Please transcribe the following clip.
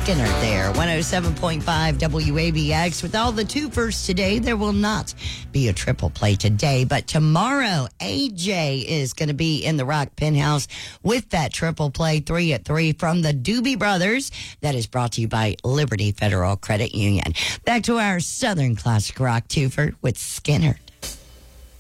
Skinner there. 107.5 WABX. With all the two-firsts today, there will not be a triple play today. But tomorrow, AJ is going to be in the Rock Penthouse with that triple play 3 at 3 from the Doobie Brothers. That is brought to you by Liberty Federal Credit Union. Back to our Southern Classic Rock twofer with Skinner.